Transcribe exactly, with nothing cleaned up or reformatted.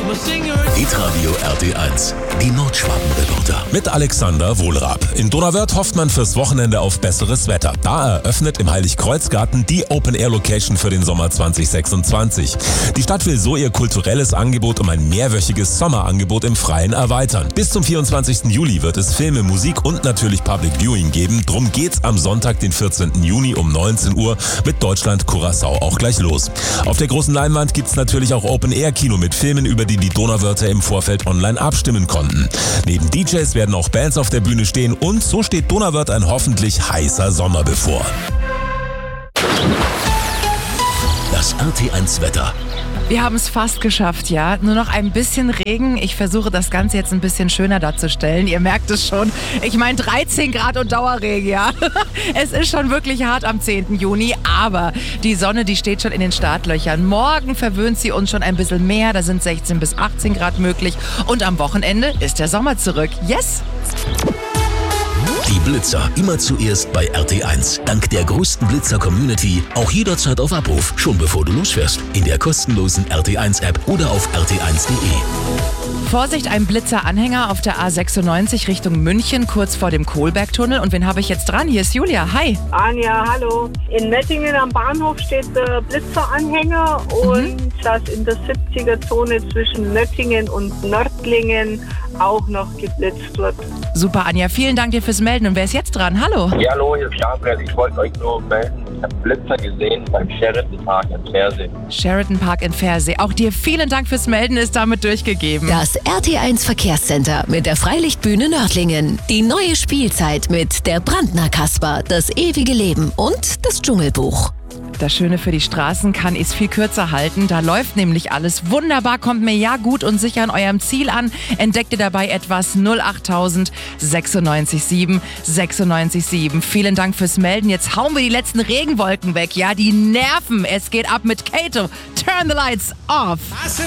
Hitradio R T eins, die Nordschwaben-Reporter. Mit Alexander Wohlrab. In Donauwörth hofft man fürs Wochenende auf besseres Wetter. Da eröffnet im Heiligkreuzgarten die Open-Air-Location für den Sommer zwanzig sechsundzwanzig. Die Stadt will so ihr kulturelles Angebot um ein mehrwöchiges Sommerangebot im Freien erweitern. Bis zum vierundzwanzigsten Juli wird es Filme, Musik und natürlich Public Viewing geben. Drum geht's am Sonntag, den vierzehnten Juni um neunzehn Uhr mit Deutschland Curaçao auch gleich los. Auf der großen Leinwand gibt's natürlich auch Open-Air-Kino mit Filmen, über die die Donauwörther im Vorfeld online abstimmen konnten. Neben D Js werden auch Bands auf der Bühne stehen und so steht Donauwörth ein hoffentlich heißer Sommer bevor. Das R T eins Wetter. Wir haben es fast geschafft, ja. Nur noch ein bisschen Regen. Ich versuche das Ganze jetzt ein bisschen schöner darzustellen. Ihr merkt es schon. Ich meine dreizehn Grad und Dauerregen, ja. Es ist schon wirklich hart am zehnten Juni, aber die Sonne, die steht schon in den Startlöchern. Morgen verwöhnt sie uns schon ein bisschen mehr. Da sind sechzehn bis achtzehn Grad möglich. Und am Wochenende ist der Sommer zurück. Yes! Die Blitzer immer zuerst bei R T eins. Dank der größten Blitzer-Community auch jederzeit auf Abruf, schon bevor du losfährst. In der kostenlosen R T eins App oder auf r t eins punkt d e. Vorsicht, ein Blitzer-Anhänger auf der A sechsundneunzig Richtung München, kurz vor dem Kohlbergtunnel. Und wen habe ich jetzt dran? Hier ist Julia. Hi. Anja, hallo. In Mettingen am Bahnhof steht der Blitzeranhänger und mhm. dass in der siebziger-Zone zwischen Möttingen und Nördlingen auch noch geblitzt wird. Super, Anja. Vielen Dank dir fürs Melden. Und wer ist jetzt dran? Hallo. Ja, hallo, hier ist Gabriel. Ich wollte euch nur melden. Ich habe Blitzer gesehen beim Sheraton Park in Pfersee. Sheraton Park in Pfersee. Auch dir vielen Dank fürs Melden, ist damit durchgegeben. Das R T eins Verkehrscenter mit der Freilichtbühne Nördlingen. Die neue Spielzeit mit der Brandner Kasper, das ewige Leben und das Dschungelbuch. Das Schöne für die Straßen kann ich es viel kürzer halten. Da läuft nämlich alles wunderbar, kommt mir ja gut und sicher an eurem Ziel an. Entdeckt ihr dabei etwas null achttausend sechsundneunzig sieben sechsundneunzig sieben. Vielen Dank fürs Melden. Jetzt hauen wir die letzten Regenwolken weg. Ja, die nerven. Es geht ab mit Kato. Turn the lights off.